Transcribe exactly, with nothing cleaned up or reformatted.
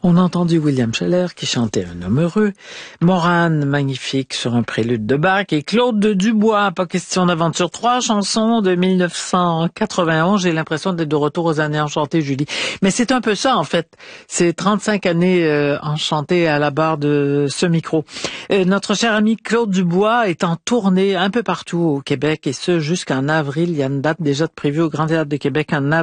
On a entendu William Scheller qui chantait Un homme heureux, Morane magnifique sur un prélude de Bach et Claude Dubois, pas question d'aventure. Trois chansons de mille neuf cent quatre-vingt-onze. J'ai l'impression d'être de retour aux années enchantées, Julie. Mais c'est un peu ça, en fait. C'est trente-cinq années euh, enchantées à la barre de ce micro. Euh, notre cher ami Claude Dubois est en tournée un peu partout au Québec et ce jusqu'en avril. Il y a une date déjà de prévue au Grand Théâtre de Québec en avril.